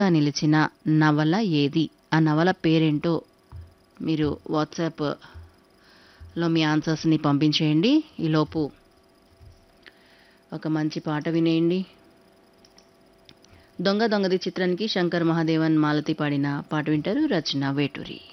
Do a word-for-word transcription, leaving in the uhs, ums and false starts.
నిలిచిన నవల ఏది? ఆ నవల పేరేంటో మీరు వాట్సాప్‌లో మీ ఆన్సర్స్‌ని పంపించేయండి. ఈలోపు ఒక మంచి పాట వినేయండి. 'దొంగ దొంగది' చిత్రానికి శంకర్ మహాదేవన్, మాలతి పాడిన పాట వింటారు. రచన వేటూరి.